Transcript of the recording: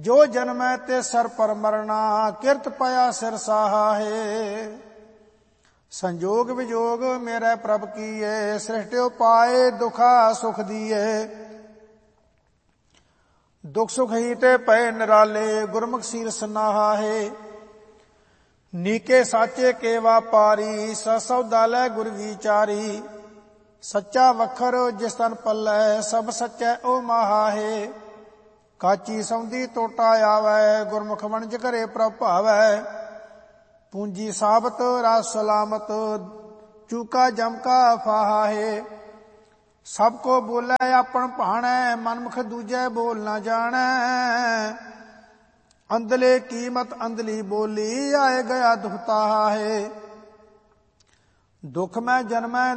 जो जन्मै ते सर पर मरना, किरत पाया सिर साहा है। संजोग विजोग मेरे प्रभ कीए, सृष्टियो पाए दुखा सुख दिए। दुख सुख ही ते पए निराले, गुरमुख सील सनाहा है। नीके साचे के वापारी, सौदा लै गुर विचारी। सच्चा वखर जिस तन पल्लै, सब सच्चै ओ माहा है। काची सौंदी टोटा आवै, गुरमुख वणज करे प्रभ भावै। पूंजी साबत रास सलामत, चूका जम का फाहा है। सब को बोलै आपन भाणै, मनमुख दूजै बोल न जाणै। अंधले कीमत अंधली बोली, आए गया दुख ताहा है। दुख में जन्मै